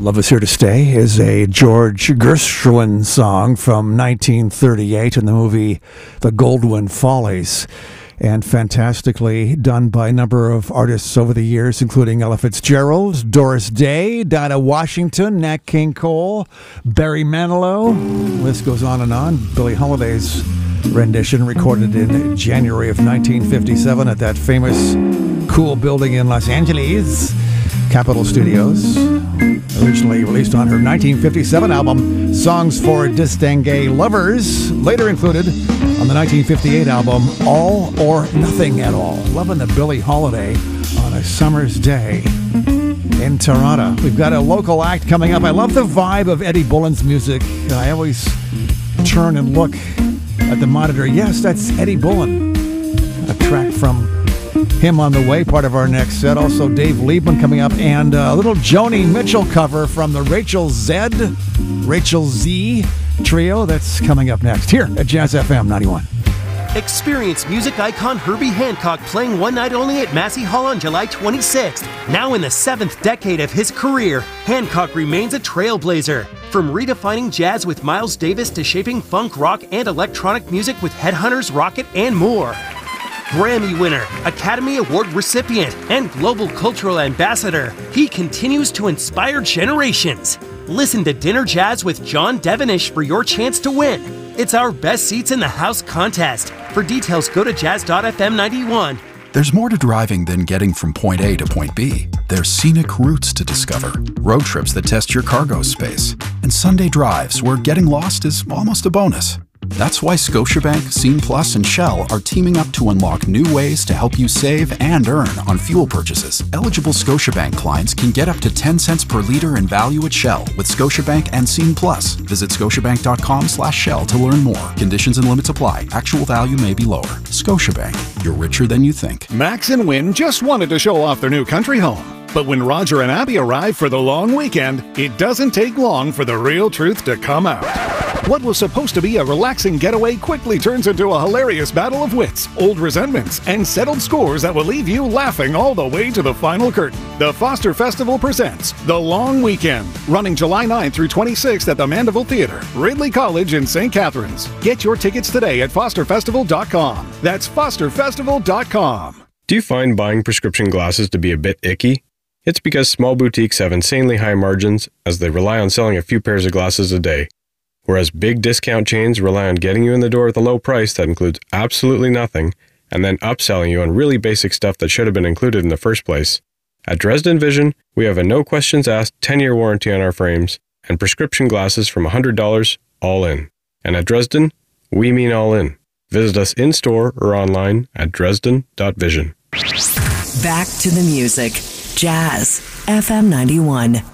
Love Is Here to Stay is a George Gershwin song from 1938 in the movie The Goldwyn Follies, and fantastically done by a number of artists over the years, including Ella Fitzgerald, Doris Day, Dinah Washington, Nat King Cole, Barry Manilow. The list goes on and on. Billie Holiday's rendition, recorded in January of 1957 at that famous cool building in Los Angeles, Capitol Studios. Originally released on her 1957 album Songs for Distingué Lovers, later included on the 1958 album All or Nothing at All. Loving the Billie Holiday on a summer's day in Toronto. We've got a local act coming up. I love the vibe of Eddie Bullen's music. I always turn and look at the monitor. Yes, that's Eddie Bullen. A track from him on the way, part of our next set. Also Dave Liebman coming up, and a little Joni Mitchell cover from the Rachel Z trio. That's coming up next here at Jazz FM 91. Experience music icon Herbie Hancock playing one night only at Massey Hall on July 26th. Now in the 7th decade of his career, Hancock remains a trailblazer. From redefining jazz with Miles Davis to shaping funk, rock, and electronic music with Headhunters, Rocket, and more. Grammy winner, Academy Award recipient, and global cultural ambassador, he continues to inspire generations. Listen to Dinner Jazz with John Devenish for your chance to win. It's our Best Seats in the House contest. For details, go to jazz.fm 91. There's more to driving than getting from point A to point B. There's scenic routes to discover, road trips that test your cargo space, and Sunday drives where getting lost is almost a bonus. That's why Scotiabank, Scene Plus, and Shell are teaming up to unlock new ways to help you save and earn on fuel purchases. Eligible Scotiabank clients can get up to 10 cents per liter in value at Shell with Scotiabank and Scene Plus. Visit scotiabank.com/Shell to learn more. Conditions and limits apply. Actual value may be lower. Scotiabank, you're richer than you think. Max and Win just wanted to show off their new country home. But when Roger and Abby arrive for the long weekend, it doesn't take long for the real truth to come out. What was supposed to be a relaxing getaway quickly turns into a hilarious battle of wits, old resentments, and settled scores that will leave you laughing all the way to the final curtain. The Foster Festival presents The Long Weekend, running July 9th through 26th at the Mandeville Theatre, Ridley College in St. Catharines. Get your tickets today at fosterfestival.com. That's fosterfestival.com. Do you find buying prescription glasses to be a bit icky? It's because small boutiques have insanely high margins as they rely on selling a few pairs of glasses a day, whereas big discount chains rely on getting you in the door with a low price that includes absolutely nothing and then upselling you on really basic stuff that should have been included in the first place. At Dresden Vision, we have a no questions asked 10-year warranty on our frames and prescription glasses from $100 all in. And at Dresden, we mean all in. Visit us in-store or online at dresden.vision. Back to the music. Jazz FM 91.